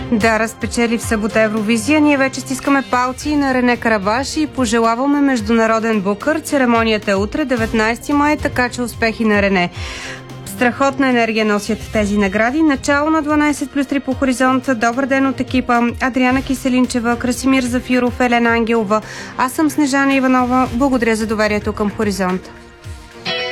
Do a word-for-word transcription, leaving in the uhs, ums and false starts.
Да, разпечели в събота Евровизия. Ние вече стискаме палци на Рене Карабаш и пожелаваме международен букър. Церемонията е утре, деветнайсети май, така че успехи на Рене. Страхотна енергия носят тези награди. Начало на дванайсет плюс три по Хоризонт. Добър ден от екипа. Адриана Киселинчева, Красимир Зафиров, Елена Ангелова. Аз съм Снежана Иванова. Благодаря за доверието към Хоризонт.